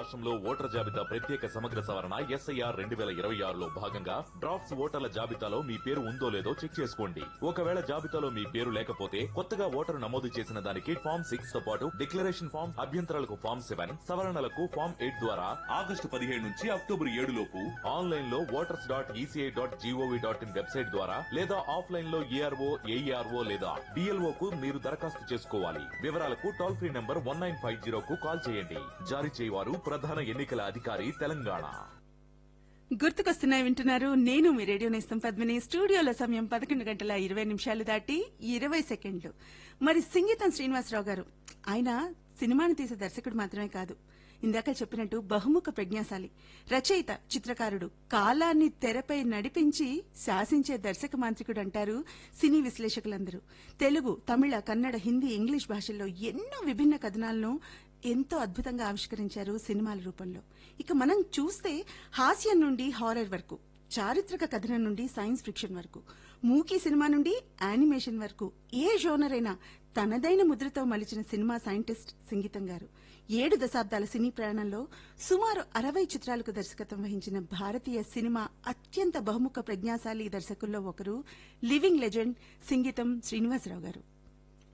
రాష్ట్రంలో ఓటర్ల జాబితా ప్రత్యేక సమగ్ర సవరణ ఎస్ఐఆర్ 2026లో భాగంగా డ్రాఫ్ట్స్ ఓటర్ల జాబితాలో మీ పేరు ఉందో లేదో చెక్ చేసుకోండి. ఒకవేళ జాబితాలో మీ పేరు లేకపోతే కొత్తగా ఓటరు నమోదు చేసిన దానికి ఫామ్ 6 తో పాటు డిక్లరేషన్ ఫామ్, అభ్యంతరాలకు ఫామ్ 7, సవరణలకు ఫామ్ 8 ద్వారా ఆగస్టు 17 నుంచి అక్టోబర్ 7 లోపు ఆన్లైన్ లో voters.eci.gov.in వెబ్సైట్ ద్వారా లేదా ఆఫ్లైన్ లో ఏఆర్ఓ, ఏఈఆర్ఓ లేదా డిఎల్ఓ కు మీరు దరఖాస్తు చేసుకోవాలి. వివరాలకు టోల్ ఫ్రీ నంబర్ 1950 కు కాల్ చేయండి. జారీ చేయవారు ప్రధాన ఎన్నికల అధికారి, తెలంగాణ. గుర్తుకొస్తున్నాయి వింటున్నారు. నేను మీ రేడియో నేస్తం పద్మిని. స్టూడియోలో సమయం 11:20 దాటి 20 సెకండ్లు. మరి సింగీతం శ్రీనివాసరావు గారు, ఆయన సినిమాను తీసే దర్శకుడు మాత్రమే కాదు, ఇందాక చెప్పినట్టు బహుముఖ ప్రజ్ఞాశాలి, రచయిత, చిత్రకారుడు, కాలాన్ని తెరపై నడిపించి శాసించే దర్శక మాంత్రికుడు అంటారు సినీ విశ్లేషకులందరూ. తెలుగు, తమిళ, కన్నడ, హిందీ, ఇంగ్లీష్ భాషల్లో ఎన్నో విభిన్న కథనాలను ఎంతో అద్భుతంగా ఆవిష్కరించారు సినిమాల రూపంలో. ఇక మనం చూస్తే హాస్యం నుండి హారర్ వరకు, చారిత్రక కథనం నుండి సైన్స్ ఫిక్షన్ వరకు, మూకీ సినిమా నుండి యానిమేషన్ వరకు ఏ జోనర్ అయినా తనదైన ముద్రతో మలిచిన సినిమా సైంటిస్ట్ సింగీతం గారు. 7 దశాబ్దాల సినీ ప్రయాణంలో సుమారు 60 చిత్రాలకు దర్శకత్వం వహించిన భారతీయ సినిమా అత్యంత బహుముఖ ప్రజ్ఞాశాలి దర్శకుల్లో ఒకరు లివింగ్ లెజెండ్ సింగీతం శ్రీనివాసరావు గారు.